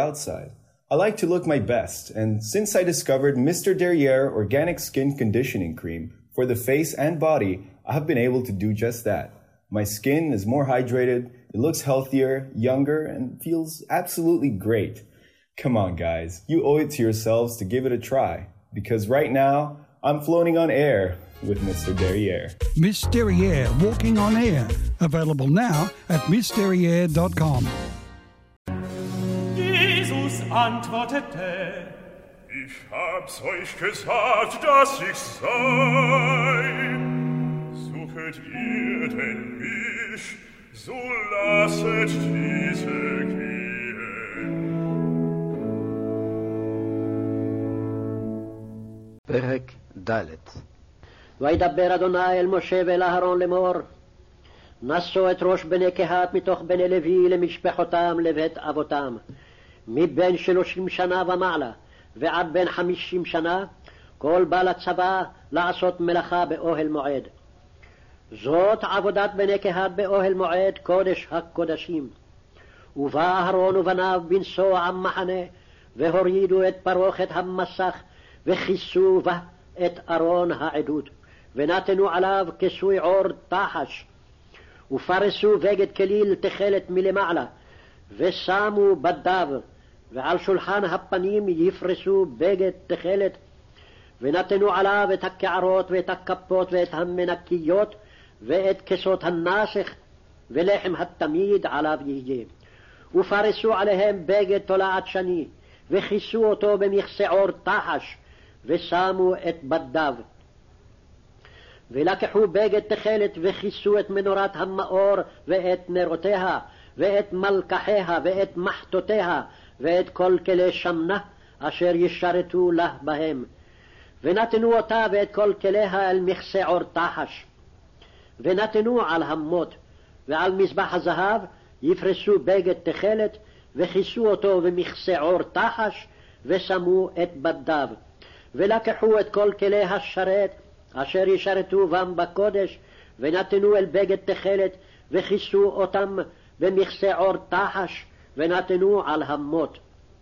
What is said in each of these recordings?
outside. I like to look my best, and since I discovered Mr. Derriere Organic Skin Conditioning Cream for the face and body, I have been able to do just that. My skin is more hydrated, it looks healthier, younger, and feels absolutely great. Come on, guys, you owe it to yourselves to give it a try, because right now, I'm floating on air with Mr. Derriere. Miss Derriere Walking on Air. Available now at missderriere.com. Jesus antwortete: Ich hab's euch gesagt, dass ich sei. Suchet ihr denn mich, so lasset diese gehen. פרק ד'. וידבר אדוני אל משה ואל אהרון לאמור, נשאו את ראש בני קהת מתוך בני לוי למשפחותם לבית אבותם, מבין 30 שנה ומעלה ועד בין 50 שנה, כל בא לצבא לעשות מלאכה באוהל מועד. זאת עבודת בני קהת באוהל מועד, קודש הקודשים. ובא אהרון ובניו בנסוע המחנה, והורידו את פרוכת המסך, וכיסו בה את ארון העדות, ונתנו עליו כיסוי עור תחש, ופרסו בגד כליל תכלת מלמעלה, ושמו בדיו, ועל שולחן הפנים יפרסו בגד תכלת, ונתנו עליו את הקערות ואת הכפות ואת המנקיות ואת כסות הנסך, ולחם התמיד עליו יהיה. ופרסו עליהם בגד תולעת שני, וכיסו אותו במכסה עור תחש, ושמו את בדיו. ולקחו בגד תכלת וכיסו את מנורת המאור ואת נרותיה ואת מלקחיה ואת מחתותיה ואת כל כלי שמנה אשר ישרתו לה בהם, ונתנו אותה ואת כל כליה אל מכסה עור תחש. ונתנו על המות ועל מזבח הזהב יפרסו בגד תכלת וכיסו אותו במכסה עור תחש, ושמו את בדיו. ולקחו את כל כלי השרת אשר ישרתו בם בקודש, ונתנו אל בגד תכלת וכיסו אותם במכסה עור תחש, ונתנו על המות.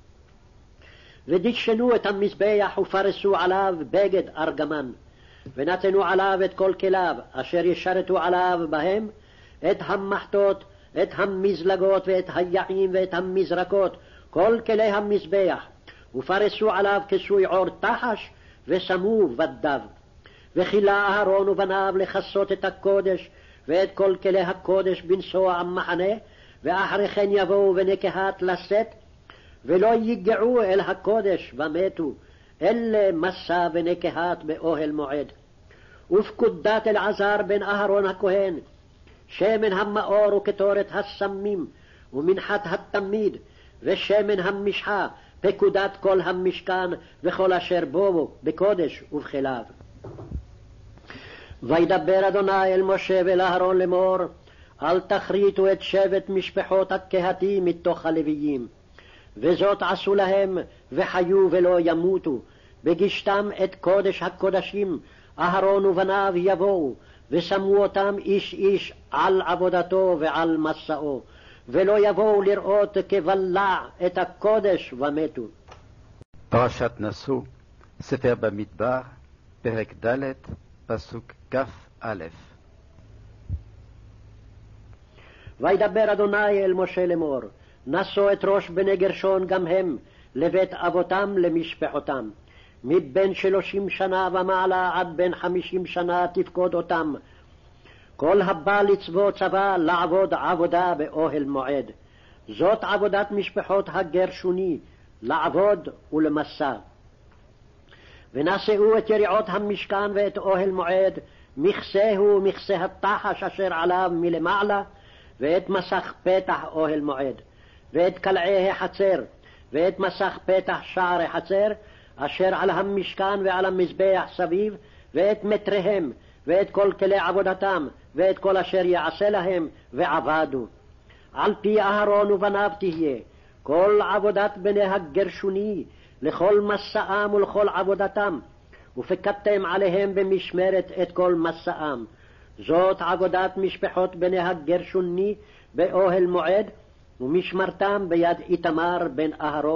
ודשנו את המזבח ופרסו עליו בגד ארגמן, ונתנו עליו את כל כליו אשר ישרתו עליו בהם, את המחתות, את המזלגות ואת היעים ואת המזרקות, כל כלי המזבח, ופרסו עליו כיסוי עור תחש, ושמו בדיו. וכילה אהרון ובניו לכסות את הקודש ואת כל כלי הקודש בנסוע המחנה, ואחרי כן יבואו בני קהת לשאת, ולא יגעו אל הקודש ומתו, אלה מסע בני קהת באוהל מועד. ופקודת אלעזר בן אהרון הכהן, שמן המאור וקטורת הסמים, ומנחת התמיד, ושמן המשחה, פקודת כל המשכן וכל אשר בו בקודש ובכליו. וידבר אדוני אל משה ואל אהרון לאמור, אל תכריתו את שבט משפחות הקהתי מתוך הלוויים, וזאת עשו להם וחיו ולא ימותו, בגישתם את קודש הקודשים, אהרון ובניו יבואו, ושמו אותם איש איש על עבודתו ועל מסעו, ולא יבואו לראות כבלע את הקודש ומתו. פרשת נשוא, ספר במדבר, פרק ד', פסוק כ"א. וידבר אדוני אל משה לאמור, נשאו את ראש בני גרשון גם הם לבית אבותם למשפחותם, מבין 30 שנה ומעלה עד בין 50 שנה תפקוד אותם, כל הבא לצבוא צבא לעבוד עבודה באוהל מועד. זאת עבודת משפחות הגרשוני, לעבוד ולמסע. ונשאו את יריעות המשכן ואת אוהל מועד, מכסהו מכסה התחש אשר עליו מלמעלה, ואת מסך פתח אוהל מועד, ואת קלעי החצר, ואת מסך פתח שער החצר, אשר על המשכן ועל המזבח סביב, ואת מטריהם, ואת כל כלי עבודתם, ואת כל אשר יעשה להם, ועבדו. על פי אהרון ובניו תהיה, כל עבודת בני הגרשוני, לכל מסעם ולכל עבודתם, ופקדתם עליהם במשמרת את כל מסעם. זאת עבודת משפחות בני הגרשוני באוהל מועד, ומשמרתם ביד איתמר בן אהרון.